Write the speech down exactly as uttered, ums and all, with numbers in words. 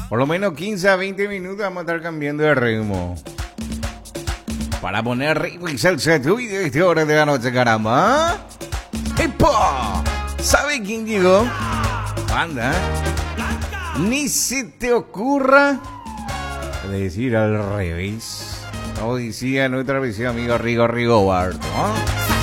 Por lo menos quince a veinte minutos vamos a estar cambiando de ritmo. Para poner ritmo y salsa tuya de esta hora de la noche, caramba. ¡Epa! ¿Sabe quién llegó? Anda. Ni se te ocurra decir al revés. Como decía nuestra vecina amiga Rigo Rigoberto, ¿eh?